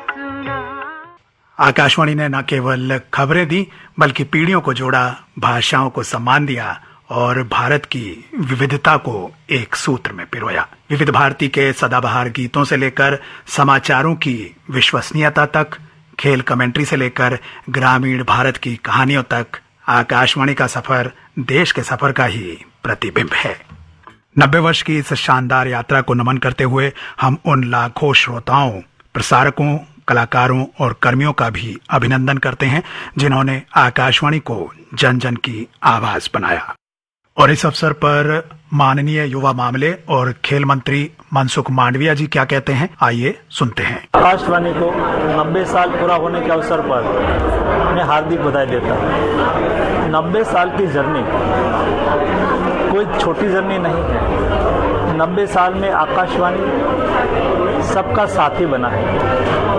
आकाशवाणी ने न केवल खबरें दी बल्कि पीढ़ियों को जोड़ा, भाषाओं को सम्मान दिया और भारत की विविधता को एक सूत्र में पिरोया। विविध भारती के सदाबहार गीतों से लेकर समाचारों की विश्वसनीयता तक, खेल कमेंट्री से लेकर ग्रामीण भारत की कहानियों तक, आकाशवाणी का सफर देश के सफर का ही प्रतिबिंब है। 90 वर्ष की इस शानदार यात्रा को नमन करते हुए हम उन लाखों श्रोताओं, प्रसारकों, कलाकारों और कर्मियों का भी अभिनंदन करते हैं जिन्होंने आकाशवाणी को जन जन की आवाज बनाया। और इस अवसर पर माननीय युवा मामले और खेल मंत्री मनसुख मांडविया जी क्या कहते हैं, आइए सुनते हैं। आकाशवाणी को 90 साल पूरा होने के अवसर पर मैं हार्दिक बधाई देता हूँ। 90 साल की जर्नी कोई छोटी जर्नी नहीं है। 90 साल में आकाशवाणी सबका साथी बना है।